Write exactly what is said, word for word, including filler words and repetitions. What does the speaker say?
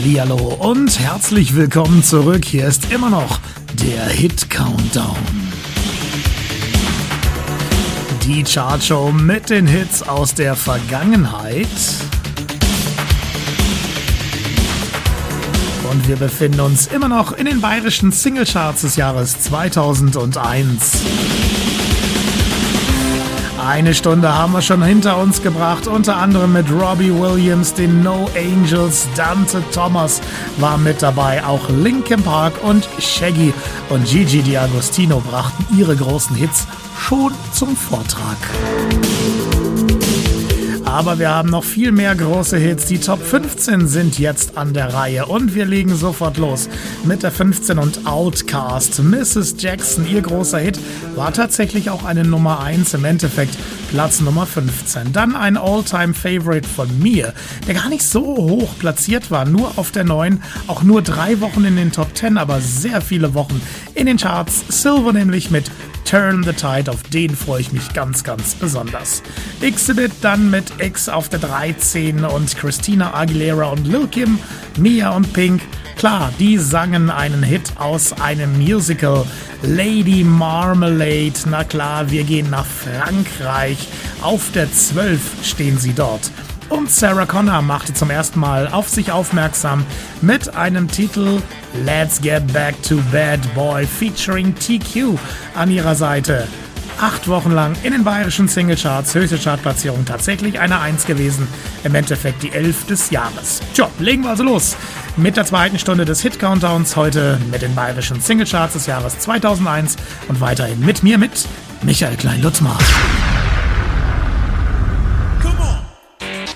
Hallihallo und herzlich willkommen zurück. Hier ist immer noch der Hit Countdown. Die Chartshow mit den Hits aus der Vergangenheit. Und wir befinden uns immer noch in den bayerischen Singlecharts des Jahres zweitausendeins. Eine Stunde haben wir schon hinter uns gebracht, unter anderem mit Robbie Williams, den No Angels, Dante Thomas war mit dabei, auch Linkin Park und Shaggy und Gigi D'Agostino brachten ihre großen Hits schon zum Vortrag. Aber wir haben noch viel mehr große Hits. Die Top fünfzehn sind jetzt an der Reihe und wir legen sofort los mit der fünfzehn und Outkast. Misses Jackson, ihr großer Hit, war tatsächlich auch eine Nummer eins, im Endeffekt Platz Nummer fünfzehn. Dann ein All-Time-Favorite von mir, der gar nicht so hoch platziert war, nur auf der neun, auch nur drei Wochen in den Top zehn, aber sehr viele Wochen in den Charts. Silver nämlich mit Turn the Tide, auf den freue ich mich ganz, ganz besonders. Exhibit dann mit X auf der dreizehn und Christina Aguilera und Lil Kim, Mia und Pink. Klar, die sangen einen Hit aus einem Musical, Lady Marmalade. Na klar, wir gehen nach Frankreich. Auf der zwölf stehen sie dort. Und Sarah Connor machte zum ersten Mal auf sich aufmerksam mit einem Titel Let's Get Back to Bad Boy featuring T Q an ihrer Seite. Acht Wochen lang in den bayerischen Singlecharts, höchste Chartplatzierung tatsächlich eine eins gewesen, im Endeffekt die elf des Jahres. Tja, legen wir also los mit der zweiten Stunde des Hit-Countdowns, heute mit den bayerischen Singlecharts des Jahres zweitausendeins und weiterhin mit mir, mit Michael Klein-Lutzmar.